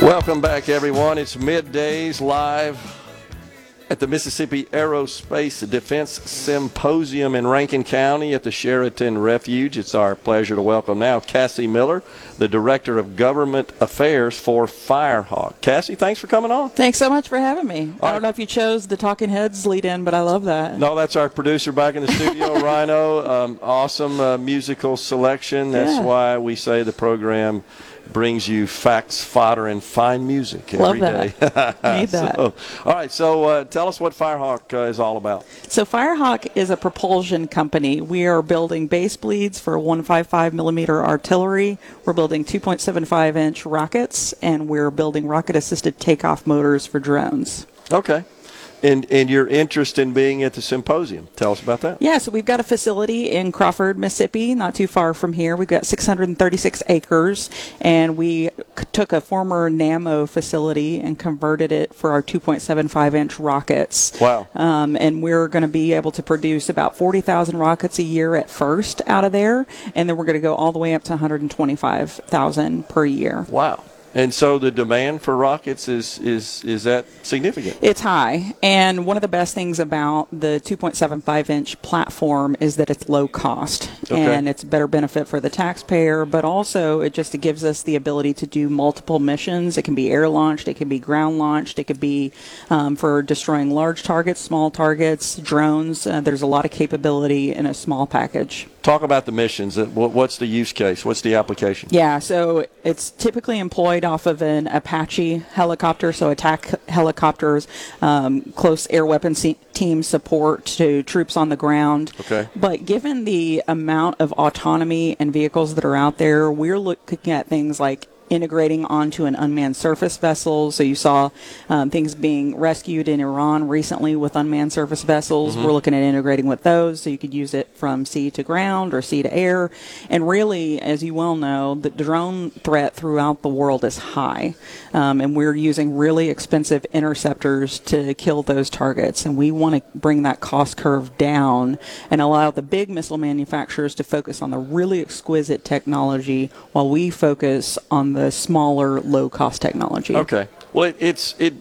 Welcome back, everyone. It's Middays live at the Mississippi Aerospace Defense Symposium in Rankin County at the Sheraton Refuge. It's our pleasure to welcome now Cassie Miller, the Director of Government Affairs for Firehawk. Cassie, thanks for coming on. Thanks so much for having me. I don't know if you chose the Talking Heads lead in, but I love that. No, that's our producer back in the studio, Rhino. Awesome musical selection. That's why we say the program brings you facts, fodder, and fine music every day. Need that. All right, so tell us what Firehawk is all about. So Firehawk is a propulsion company. We are building base bleeds for 155 millimeter artillery. We're building 2.75-inch rockets, and we're building rocket-assisted takeoff motors for drones. Okay. And your interest in being at the symposium. Tell us about that. Yeah, so we've got a facility in Crawford, Mississippi, not too far from here. We've got 636 acres, and we took a former NAMO facility and converted it for our 2.75-inch rockets. Wow. And we're going to be able to produce about 40,000 rockets a year at first out of there, and then we're going to go all the way up to 125,000 per year. Wow. And so the demand for rockets is that significant? It's high. And one of the best things about the 2.75-inch platform is that it's low cost. Okay. And it's a better benefit for the taxpayer, but also it gives us the ability to do multiple missions. It can be air launched, it can be ground launched, it could be for destroying large targets, small targets, drones. There's a lot of capability in a small package. Talk about the missions. What's the use case? What's the application? Yeah, so it's typically employed off of an Apache helicopter, so attack helicopters, close air weapon team support to troops on the ground. Okay. But given the amount of autonomy and vehicles that are out there, we're looking at things like integrating onto an unmanned surface vessel. So you saw things being rescued in Iran recently with unmanned surface vessels. Mm-hmm. We're looking at integrating with those, so you could use it from sea to ground or sea to air. And really, as you well know, the drone threat throughout the world is high. And we're using really expensive interceptors to kill those targets. And we want to bring that cost curve down and allow the big missile manufacturers to focus on the really exquisite technology while we focus on the smaller, low-cost technology. Okay. Well, it